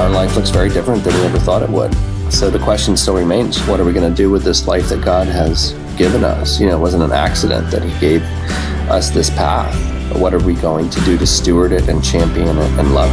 life looks very different than we ever thought it would. So the question still remains, what are we going to do with this life that God has given us? It wasn't an accident that he gave us this path. What are we going to do to steward it and champion it and love it?